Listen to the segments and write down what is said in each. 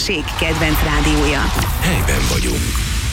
község kedvenc rádiója. Helyben vagyunk.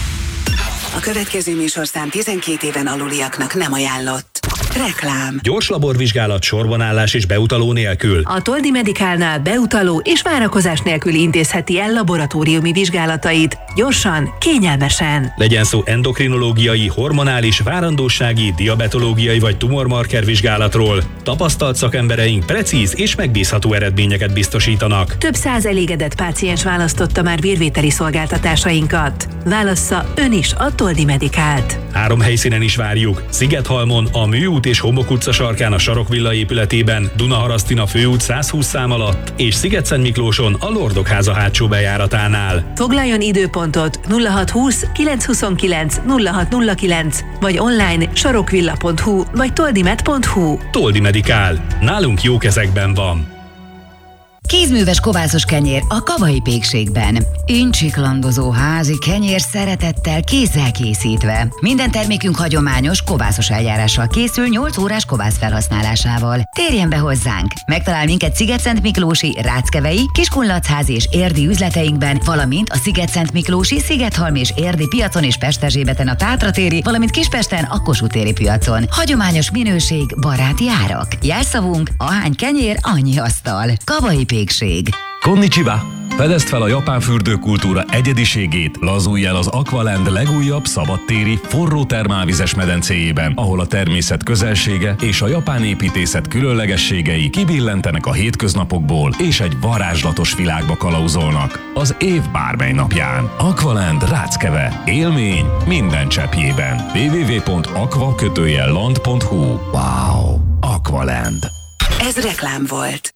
A következő műsorszám 12 éven aluliaknak nem ajánlott. Reklám. Gyors laborvizsgálat, sorbanállás és beutaló nélkül. A Toldi Medicalnál beutaló és várakozás nélkül intézheti el laboratóriumi vizsgálatait. Gyorsan, kényelmesen. Legyen szó endokrinológiai, hormonális, várandósági, diabetológiai vagy tumormarker vizsgálatról. Tapasztalt szakembereink precíz és megbízható eredményeket biztosítanak. Több száz elégedett páciens választotta már vérvételi szolgáltatásainkat. Válassza ön is a Toldi Medicalt. 3 helyszínen is várjuk. Szigethalmon, a Műút és Homok utca sarkán a Sarokvilla épületében, Dunaharasztin a Főút 120 szám alatt, és Sziget-Szentmiklóson a Lordok háza hátsó bejáratánál. Foglaljon időpontot 0620 929 0609 vagy online sarokvilla.hu vagy toldimed.hu. Toldi Medicál. Nálunk jó kezekben van. Kézműves kovászos kenyér a Kavai Pékségben. Incsiklandozó házi kenyér szeretettel kézzel készítve. Minden termékünk hagyományos kovászos eljárással készül 8 órás kovász felhasználásával. Térjen be hozzánk! Megtalál minket Sziget-Szentmiklósi, Ráckevei, Kiskunlachházi és Érdi üzleteinkben, valamint a Sziget-Szentmiklósi, Szigethalm és Érdi piacon és Pesterzsébeten a Tátratéri, valamint Kispesten a Kossuth téri piacon. Hagyományos minőség, baráti árak. Jelszavunk: ahány kenyér, annyi asztal. Kavai Pékség. Konnichiwa! Fedezd fel a japán fürdőkultúra egyediségét, lazulj el az Aqualand legújabb szabadtéri, forró termálvizes medencéjében, ahol a természet közelsége és a japán építészet különlegességei kibillentenek a hétköznapokból, és egy varázslatos világba kalauzolnak az év bármely napján. Aqualand Ráckeve. Élmény minden cseppjében. www.aqua-land.hu. Wow! Aqualand. Ez reklám volt.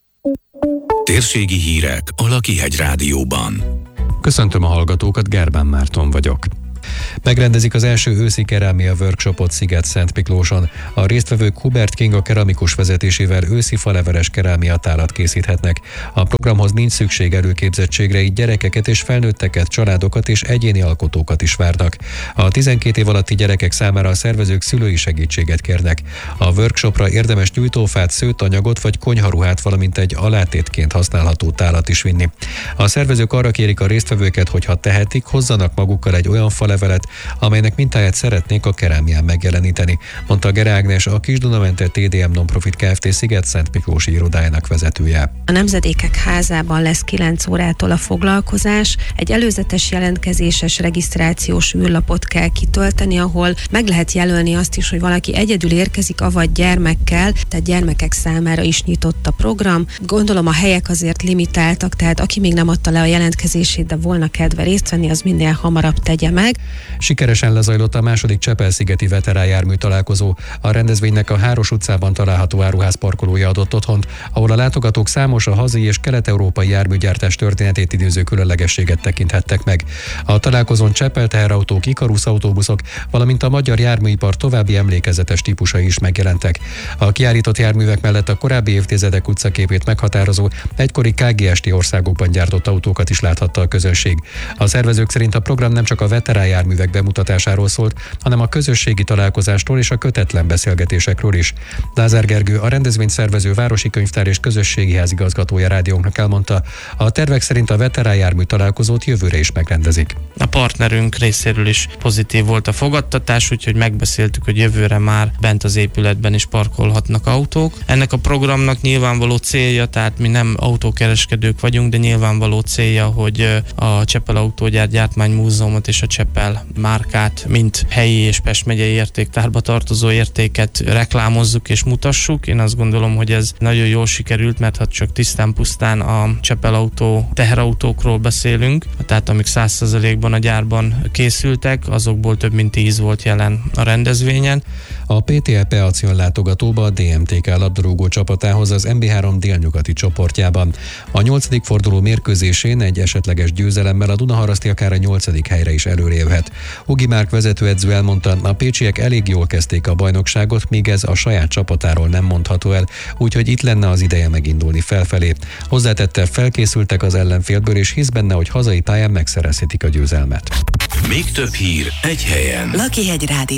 Térségi hírek a Lakihegy Rádióban. Köszöntöm a hallgatókat, Gerbán Márton vagyok. Megrendezik az első őszi kerámia workshopot Sziget-Szentmiklóson. A résztvevők Hubert Kinga keramikus vezetésével őszi faleveres kerámiatálat készíthetnek. A programhoz nincs szükség előképzettségre, így gyerekeket és felnőtteket, családokat és egyéni alkotókat is várnak. A 12 év alatti gyerekek számára a szervezők szülői segítséget kérnek. A workshopra érdemes gyújtófát, szőtanyagot vagy konyharuhát, valamint egy alátétként használható tálat is vinni. A szervezők arra kérik a résztvevőket, hogy ha tehetik, hozzanak magukkal egy olyan falevelet, amelynek mintáját szeretnék a kerámián megjeleníteni, mondta Gere Ágnes, a Kis-Dunamente TDM Nonprofit Kft. Sziget-Szentmiklósi irodájának vezetője. A Nemzedékek Házában lesz 9 órától a foglalkozás. Egy előzetes jelentkezéses regisztrációs űrlapot kell kitölteni, ahol meg lehet jelölni azt is, hogy valaki egyedül érkezik, avagy gyermekkel, tehát gyermekek számára is nyitott a program. Gondolom a helyek azért limitáltak, tehát aki még nem adta le a jelentkezését, de volna kedve részt venni, az minél hamarabb tegye meg. Sikeresen lezajlott a második Csepel-szigeti veteránjármű találkozó. A rendezvénynek a Háros utcában található áruház parkolója adott otthont, ahol a látogatók számos a hazai és kelet-európai járműgyártás történetét idéző különlegességet tekinthettek meg. A találkozón Csepel teherautók, Ikarus autóbuszok, valamint a magyar járműipar további emlékezetes típusai is megjelentek. A kiállított járművek mellett a korábbi évtizedek utcaképét meghatározó, egykori KGST országokban gyártott autókat is láthatta a közönség. A szervezők szerint a program nem csak a veteránjárművek bemutatásáról szólt, hanem a közösségi találkozástól és a kötetlen beszélgetésekről is. Lázár Gergő, a rendezvényt szervező Városi Könyvtár és Közösségi Ház igazgatója rádiónknak elmondta, a tervek szerint a veteránjármű találkozót jövőre is megrendezik. A partnerünk részéről is pozitív volt a fogadtatás, úgyhogy megbeszéltük, hogy jövőre már bent az épületben is parkolhatnak autók. Ennek a programnak nyilvánvaló célja, tehát mi nem autókereskedők vagyunk, de nyilvánvaló célja, hogy a Csepel Autógyár Gyártmánymúzeumot és a Csepel márkát, mint helyi és Pest megyei értéktárba tartozó értéket reklámozzuk és mutassuk. Én azt gondolom, hogy ez nagyon jól sikerült, mert ha csak tisztán-pusztán a Csepel Autó teherautókról beszélünk, tehát amik 100%-ban a gyárban készültek, azokból több mint 10 volt jelen a rendezvényen. A PTL Peacion látogatóba a DMTK labdarúgó csapatához az MB3 délnyugati csoportjában. A 8. forduló mérkőzésén egy esetleges győzelemmel a Dunaharaszti akár a 8. helyre is előrévhet. Hugi Márk vezetőedző elmondta, a pécsiek elég jól kezdték a bajnokságot, míg ez a saját csapatáról nem mondható el, úgyhogy itt lenne az ideje megindulni felfelé. Hozzátette, felkészültek az ellenfélből, és hisz benne, hogy hazai pályán megszerezhetik a győzelmet. Még több hír egy helyen.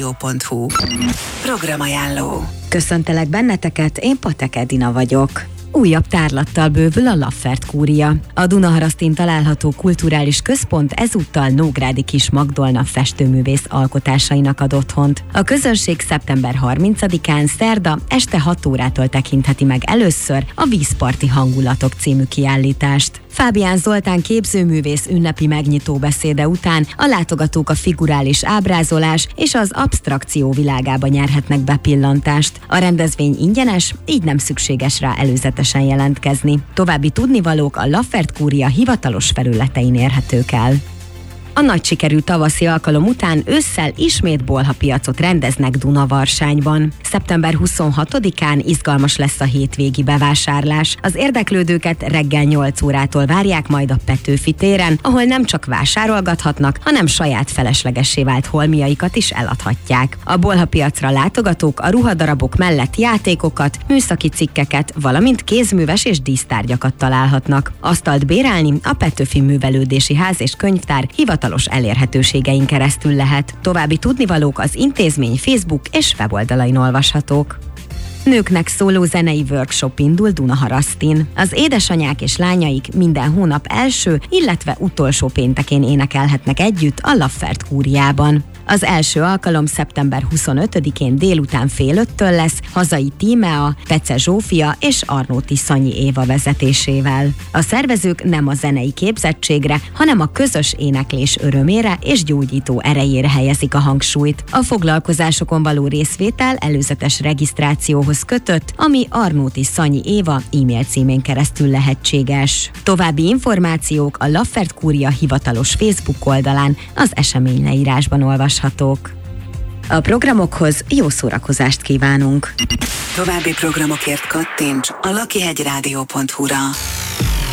Lakihegyrádió.hu. Programajánló. Köszöntelek benneteket, én Patek Edina vagyok. Újabb tárlattal bővül a Laffert kúria. A Dunaharasztin található kulturális központ ezúttal Nógrádi Kis Magdolna festőművész alkotásainak ad otthont. A közönség szeptember 30-án szerda este 6 órától tekintheti meg először a Vízparti hangulatok című kiállítást. Fábián Zoltán képzőművész ünnepi megnyitó beszéde után a látogatók a figurális ábrázolás és az absztrakció világába nyerhetnek bepillantást. A rendezvény ingyenes, így nem szükséges rá előzetesen jelentkezni. További tudnivalók a Laffert kúria hivatalos felületein érhetők el. A nagy sikerű tavaszi alkalom után ősszel ismét bolhapiacot rendeznek Dunavarsányban. Szeptember 26-án izgalmas lesz a hétvégi bevásárlás. Az érdeklődőket reggel 8 órától várják majd a Petőfi téren, ahol nem csak vásárolgathatnak, hanem saját feleslegessé vált holmiaikat is eladhatják. A bolhapiacra látogatók a ruhadarabok mellett játékokat, műszaki cikkeket, valamint kézműves és dísztárgyakat találhatnak. Asztalt bérelni a Petőfi Művelődési Ház és Könyvtár hivatalos elérhetőségein keresztül lehet. További tudnivalók az intézmény Facebook és weboldalain olvashatók. Nőknek szóló zenei workshop indul Dunaharasztin. Az édesanyák és lányaik minden hónap első, illetve utolsó péntekén énekelhetnek együtt a Laffert kúriában. Az első alkalom szeptember 25-én délután fél 5-től lesz Hazai Tímea, Pece Zsófia és Arnóti Szanyi Éva vezetésével. A szervezők nem a zenei képzettségre, hanem a közös éneklés örömére és gyógyító erejére helyezik a hangsúlyt. A foglalkozásokon való részvétel előzetes regisztrációhoz kötött, ami Arnóti Szanyi Éva e-mail címén keresztül lehetséges. További információk a Laffert kúria hivatalos Facebook oldalán az eseményleírásban olvashatók. A programokhoz jó szórakozást kívánunk! További programokért kattints a lakihegyradio.hu-ra.